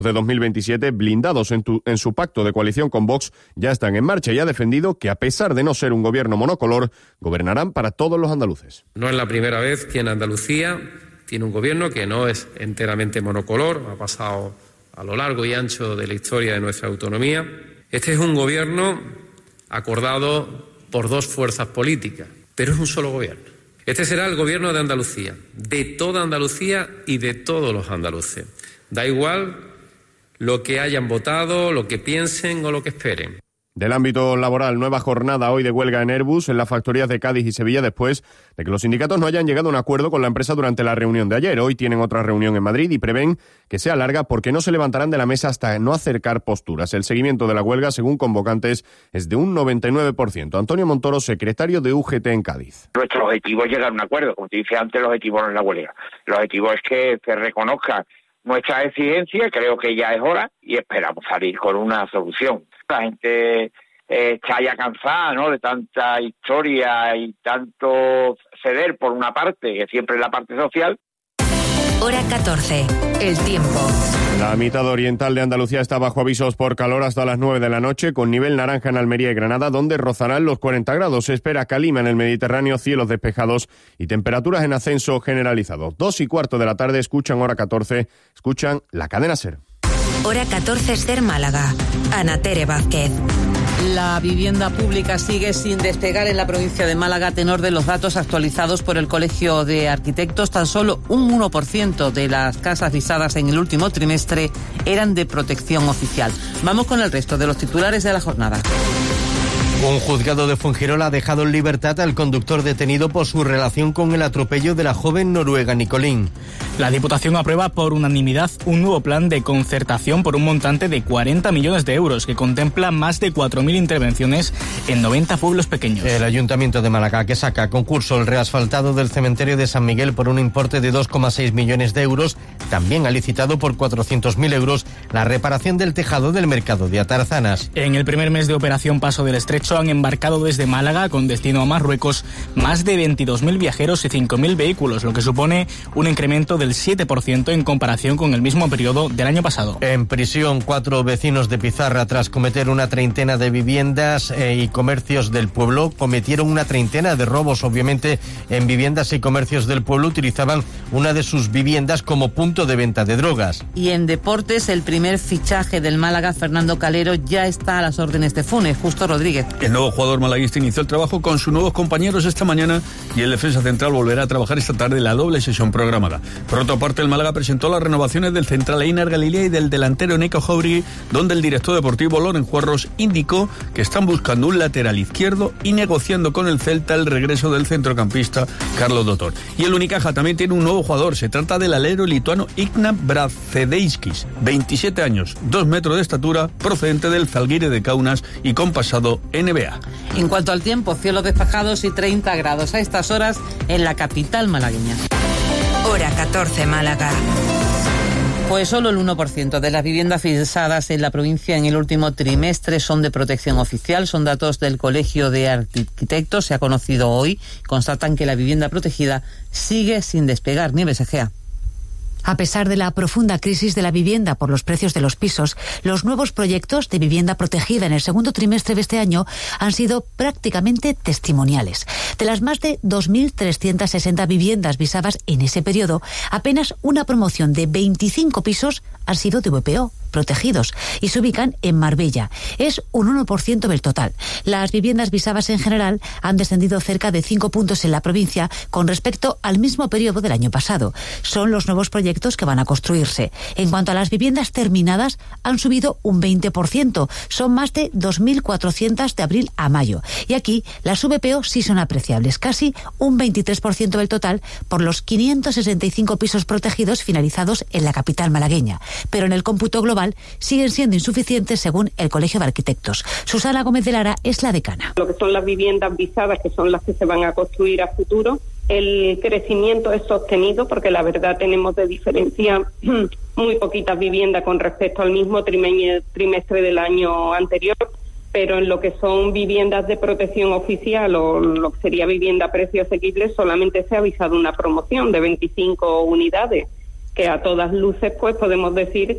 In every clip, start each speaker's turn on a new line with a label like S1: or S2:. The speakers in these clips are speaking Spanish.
S1: de 2027 blindados en su pacto de coalición con Vox ya están en marcha y ha defendido que a pesar de no ser un gobierno monocolor, gobernarán para todos los andaluces.
S2: No es la primera vez que en Andalucía tiene un gobierno que no es enteramente monocolor, ha pasado a lo largo y ancho de la historia de nuestra autonomía. Este es un gobierno acordado por dos fuerzas políticas, pero es un solo gobierno. Este será el gobierno de Andalucía, de toda Andalucía y de todos los andaluces. Da igual lo que hayan votado, lo que piensen o lo que esperen.
S1: Del ámbito laboral, nueva jornada hoy de huelga en Airbus en las factorías de Cádiz y Sevilla después de que los sindicatos no hayan llegado a un acuerdo con la empresa durante la reunión de ayer. Hoy tienen otra reunión en Madrid y prevén que sea larga porque no se levantarán de la mesa hasta no acercar posturas. El seguimiento de la huelga, según convocantes, es de un 99%. Antonio Montoro, secretario de UGT en Cádiz.
S3: Nuestro objetivo es llegar a un acuerdo. Como te dije antes, el objetivo no es la huelga. El objetivo es que se reconozca nuestra exigencia, creo que ya es hora y esperamos salir con una solución. La gente está ya cansada, ¿no?, de tanta historia y tanto ceder por una parte, que siempre es la parte social.
S4: Hora 14, el tiempo.
S1: La mitad oriental de Andalucía está bajo avisos por calor hasta las 9 de la noche, con nivel naranja en Almería y Granada, donde rozarán los 40 grados. Se espera calima en el Mediterráneo, cielos despejados y temperaturas en ascenso generalizado. 2:15 de la tarde, escuchan Hora 14, escuchan la cadena SER.
S4: Hora 14, SER Málaga. Ana Tere Vázquez.
S5: La vivienda pública sigue sin despegar en la provincia de Málaga a tenor de los datos actualizados por el Colegio de Arquitectos. Tan solo un 1% de las casas visadas en el último trimestre eran de protección oficial. Vamos con el resto de los titulares de la jornada.
S6: Un juzgado de Fuengirola ha dejado en libertad al conductor detenido por su relación con el atropello de la joven noruega Nicolín.
S7: La Diputación aprueba por unanimidad un nuevo plan de concertación por un montante de 40 millones de euros que contempla más de 4.000 intervenciones en 90 pueblos pequeños.
S6: El Ayuntamiento de Málaga, que saca a concurso el reasfaltado del cementerio de San Miguel por un importe de 2,6 millones de euros, también ha licitado por 400.000 euros la reparación del tejado del mercado de Atarzanas.
S7: En el primer mes de operación Paso del Estrecho han embarcado desde Málaga con destino a Marruecos más de 22.000 viajeros y 5.000 vehículos, lo que supone un incremento del 7% en comparación con el mismo periodo del año pasado.
S6: En prisión, 4 vecinos de Pizarra, tras cometer una treintena de viviendas y comercios del pueblo, cometieron una treintena de robos. Obviamente, en viviendas y comercios del pueblo utilizaban una de sus viviendas como punto de venta de drogas.
S5: Y en deportes, el primer fichaje del Málaga, Fernando Calero, ya está a las órdenes de Funes. Justo Rodríguez.
S8: El nuevo jugador malaguista inició el trabajo con sus nuevos compañeros esta mañana y el defensa central volverá a trabajar esta tarde la doble sesión programada. Por otra parte, el Málaga presentó las renovaciones del central Einar Galilea y del delantero Neco Jauregui, donde el director deportivo Loren Juarros indicó que están buscando un lateral izquierdo y negociando con el Celta el regreso del centrocampista Carlos Dotor. Y el Unicaja también tiene un nuevo jugador, se trata del alero lituano Ignat Bracedeiskis, 27 años, 2 metros de estatura, procedente del Zalgiris de Kaunas y con pasado NBA.
S5: En cuanto al tiempo, cielos despejados y 30 grados a estas horas en la capital malagueña.
S4: Hora 14, Málaga.
S5: Pues solo el 1% de las viviendas visadas en la provincia en el último trimestre son de protección oficial. Son datos del Colegio de Arquitectos. Se ha conocido hoy. Constatan que la vivienda protegida sigue sin despegar. Nieves Egea.
S9: A pesar de la profunda crisis de la vivienda por los precios de los pisos, los nuevos proyectos de vivienda protegida en el segundo trimestre de este año han sido prácticamente testimoniales. De las más de 2.360 viviendas visadas en ese periodo, apenas una promoción de 25 pisos han sido de VPO, protegidos, y se ubican en Marbella. Es un 1% del total. Las viviendas visadas en general han descendido cerca de 5 puntos en la provincia con respecto al mismo periodo del año pasado. Son los nuevos proyectos que van a construirse. En cuanto a las viviendas terminadas, han subido un 20%. Son más de 2.400 de abril a mayo. Y aquí las VPO sí son apreciables, casi un 23% del total por los 565 pisos protegidos finalizados en la capital malagueña. Pero en el cómputo global siguen siendo insuficientes según el Colegio de Arquitectos. Susana Gómez de Lara es la decana.
S10: Lo que son las viviendas visadas, que son las que se van a construir a futuro, el crecimiento es sostenido porque la verdad tenemos de diferencia muy poquitas viviendas con respecto al mismo trimestre del año anterior, pero en lo que son viviendas de protección oficial o lo que sería vivienda a precio asequible solamente se ha avisado una promoción de 25 unidades, que a todas luces pues podemos decir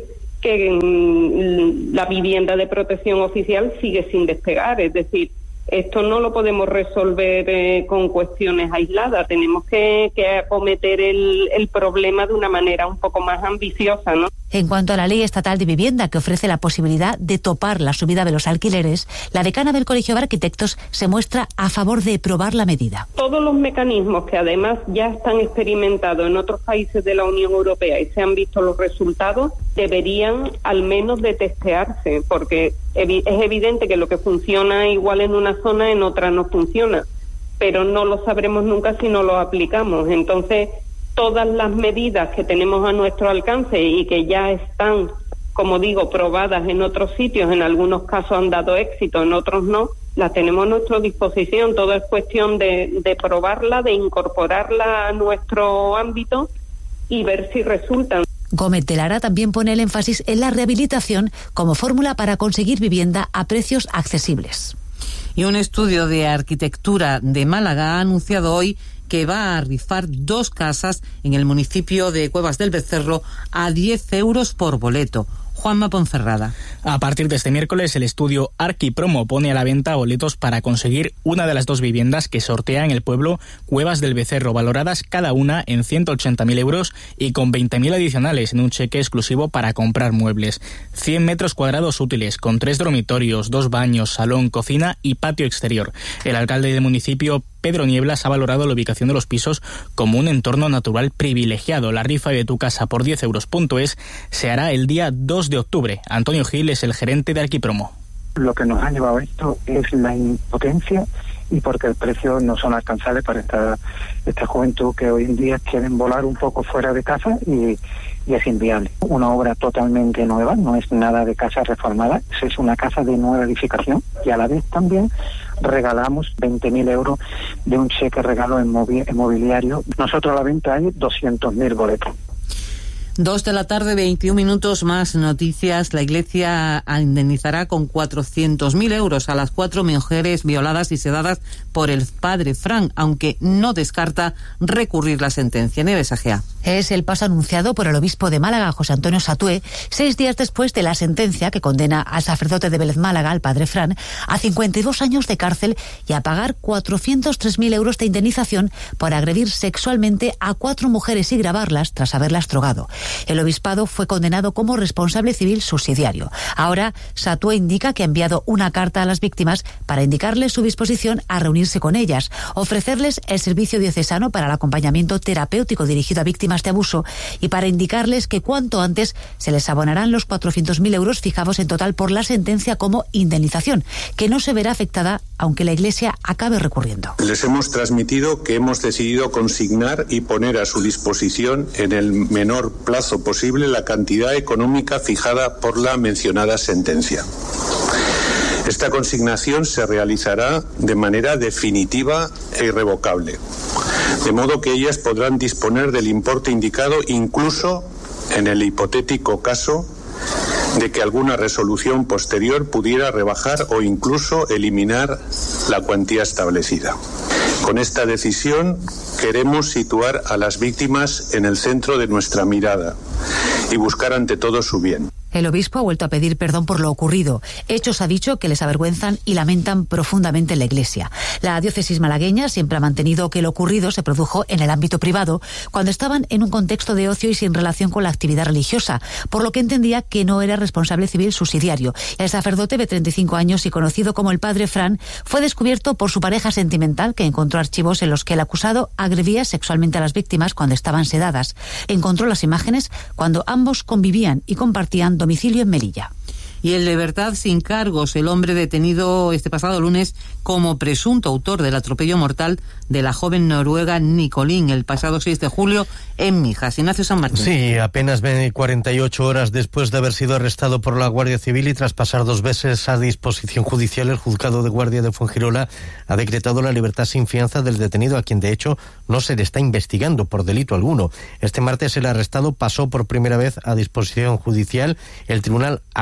S10: que la vivienda de protección oficial sigue sin despegar. Es decir, esto no lo podemos resolver con cuestiones aisladas. Tenemos que acometer el problema de una manera un poco más ambiciosa, ¿no?
S9: En cuanto a la Ley Estatal de Vivienda, que ofrece la posibilidad de topar la subida de los alquileres, la decana del Colegio de Arquitectos se muestra a favor de probar la medida.
S10: Todos los mecanismos que además ya están experimentados en otros países de la Unión Europea y se han visto los resultados, deberían al menos de testearse, porque es evidente que lo que funciona igual en una zona, en otra no funciona, pero no lo sabremos nunca si no lo aplicamos. Entonces, todas las medidas que tenemos a nuestro alcance y que ya están, como digo, probadas en otros sitios, en algunos casos han dado éxito, en otros no, las tenemos a nuestra disposición. Todo es cuestión de probarla, de incorporarla a nuestro ámbito y ver si resultan.
S9: Gómez de Lara también pone el énfasis en la rehabilitación como fórmula para conseguir vivienda a precios accesibles.
S5: Y un estudio de arquitectura de Málaga ha anunciado hoy que va a rifar 2 casas en el municipio de Cuevas del Becerro a 10 euros por boleto. Juanma Ponferrada.
S7: A partir de este miércoles, el estudio Arquipromo pone a la venta boletos para conseguir una de las 2 viviendas que sortea en el pueblo Cuevas del Becerro, valoradas cada una en 180.000 euros y con 20.000 adicionales en un cheque exclusivo para comprar muebles. 100 metros cuadrados útiles, con 3 dormitorios, 2 baños, salón, cocina y patio exterior. El alcalde del municipio, Pedro Nieblas, ha valorado la ubicación de los pisos como un entorno natural privilegiado. La rifa de tu casa por 10 euros.es se hará el día 2 de octubre. Antonio Gil es el gerente de Arquipromo.
S11: Lo que nos ha llevado a esto es la impotencia y porque el precio no son alcanzables para esta juventud que hoy en día quieren volar un poco fuera de casa y es inviable. Una obra totalmente nueva, no es nada de casa reformada, es una casa de nueva edificación y a la vez también regalamos 20.000 euros de un cheque regalo inmobiliario. Nosotros a la venta hay 200.000 boletos.
S5: 2 de la tarde, 21 minutos, más noticias. La Iglesia indemnizará con 400.000 euros a las 4 mujeres violadas y sedadas por el padre Fran, aunque no descarta recurrir la sentencia. Nieves Agea.
S9: Es el paso anunciado por el obispo de Málaga, José Antonio Satué, 6 días después de la sentencia que condena al sacerdote de Vélez Málaga, al padre Fran, a 52 años de cárcel y a pagar 403.000 euros de indemnización por agredir sexualmente a 4 mujeres y grabarlas tras haberlas drogado. El obispado fue condenado como responsable civil subsidiario. Ahora, Satué indica que ha enviado una carta a las víctimas para indicarles su disposición a reunirse con ellas, ofrecerles el servicio diocesano para el acompañamiento terapéutico dirigido a víctimas de abuso y para indicarles que cuanto antes se les abonarán los 400.000 euros fijados en total por la sentencia como indemnización, que no se verá afectada aunque la Iglesia acabe recurriendo.
S12: Les hemos transmitido que hemos decidido consignar y poner a su disposición en el menor plazo posible la cantidad económica fijada por la mencionada sentencia. Esta consignación se realizará de manera definitiva e irrevocable, de modo que ellas podrán disponer del importe indicado incluso en el hipotético caso de que alguna resolución posterior pudiera rebajar o incluso eliminar la cuantía establecida. Con esta decisión queremos situar a las víctimas en el centro de nuestra mirada y buscar ante todo su bien.
S9: El obispo ha vuelto a pedir perdón por lo ocurrido. Hechos, ha dicho, que les avergüenzan y lamentan profundamente en la Iglesia. La diócesis malagueña siempre ha mantenido que lo ocurrido se produjo en el ámbito privado, cuando estaban en un contexto de ocio y sin relación con la actividad religiosa, por lo que entendía que no era responsable civil subsidiario. El sacerdote de 35 años y conocido como el padre Fran fue descubierto por su pareja sentimental, que encontró archivos en los que el acusado agredía sexualmente a las víctimas cuando estaban sedadas. Encontró las imágenes cuando ambos convivían y compartían domicilio en Melilla.
S5: Y en libertad sin cargos, el hombre detenido este pasado lunes como presunto autor del atropello mortal de la joven noruega Nicolín el pasado 6 de julio en Mijas. Ignacio San Martín.
S6: Sí, apenas 48 horas después de haber sido arrestado por la Guardia Civil y tras pasar 2 veces a disposición judicial, el juzgado de guardia de Fuengirola ha decretado la libertad sin fianza del detenido, a quien de hecho no se le está investigando por delito alguno. Este martes el arrestado pasó por primera vez a disposición judicial. El tribunal acordó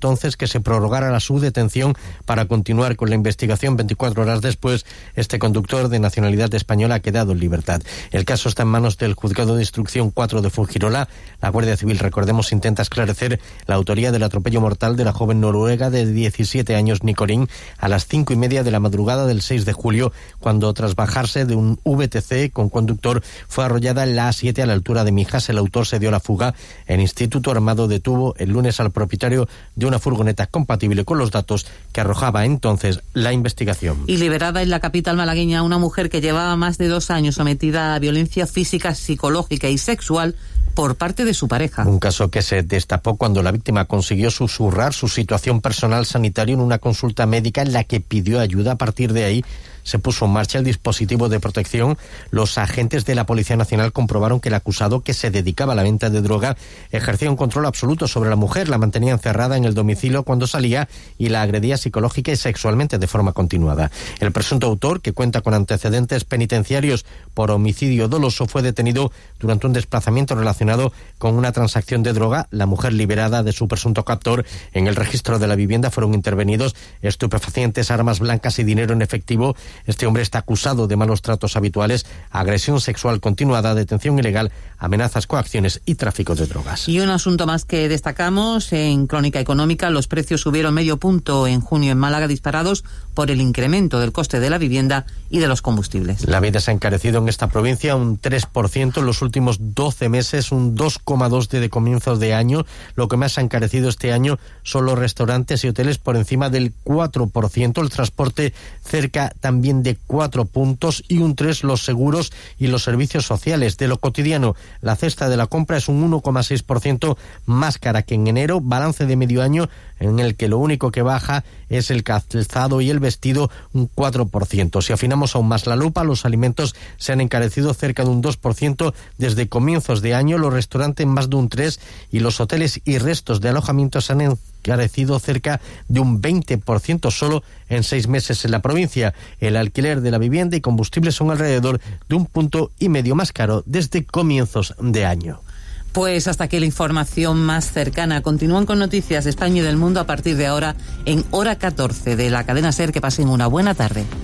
S6: entonces que se prorrogara su detención para continuar con la investigación. 24 horas después, este conductor de nacionalidad española ha quedado en libertad. El caso está en manos del Juzgado de Instrucción 4 de Fuengirola. La Guardia Civil, recordemos, intenta esclarecer la autoría del atropello mortal de la joven noruega de 17 años, Nicorín, a las 5:30 de la madrugada del 6 de julio, cuando tras bajarse de un VTC con conductor fue arrollada en la A7 a la altura de Mijas. El autor se dio a la fuga. El Instituto Armado detuvo el lunes al propietario de una furgoneta compatible con los datos que arrojaba entonces la investigación.
S5: Y liberada en la capital malagueña una mujer que llevaba más de 2 años sometida a violencia física, psicológica y sexual por parte de su pareja.
S6: Un caso que se destapó cuando la víctima consiguió susurrar su situación personal sanitaria en una consulta médica en la que pidió ayuda. A partir de ahí se puso en marcha el dispositivo de protección. Los agentes de la Policía Nacional comprobaron que el acusado, que se dedicaba a la venta de droga, ejercía un control absoluto sobre la mujer, la mantenía encerrada en el domicilio cuando salía y la agredía psicológica y sexualmente de forma continuada. El presunto autor, que cuenta con antecedentes penitenciarios por homicidio doloso, fue detenido durante un desplazamiento relacionado con una transacción de droga. La mujer, liberada de su presunto captor, en el registro de la vivienda fueron intervenidos estupefacientes, armas blancas y dinero en efectivo. Este hombre está acusado de malos tratos habituales, agresión sexual continuada, detención ilegal, amenazas, coacciones y tráfico de drogas.
S5: Y un asunto más que destacamos en Crónica Económica: los precios subieron medio punto en junio en Málaga, disparados por el incremento del coste de la vivienda y de los combustibles.
S6: La vida se ha encarecido en esta provincia un 3% en los últimos 12 meses, un 2,2% desde comienzos de año. Lo que más ha encarecido este año son los restaurantes y hoteles, por encima del 4%, el transporte cerca también de 4 puntos y un 3% los seguros y los servicios sociales. De lo cotidiano, la cesta de la compra es un 1,6% más cara que en enero, balance de medio año en el que lo único que baja es el calzado y el vestido, un 4%. Si afinamos aún más la lupa, los alimentos se han encarecido cerca de un 2% desde comienzos de año, los restaurantes más de un 3% y los hoteles y restos de alojamiento se han encarecido cerca de un 20% solo en 6 meses en la provincia. El alquiler de la vivienda y combustibles son alrededor de 1,5 puntos más caro desde comienzos de año.
S5: Pues hasta aquí la información más cercana. Continúan con noticias de España y del mundo a partir de ahora en hora 14 de la cadena SER. Que pasen una buena tarde.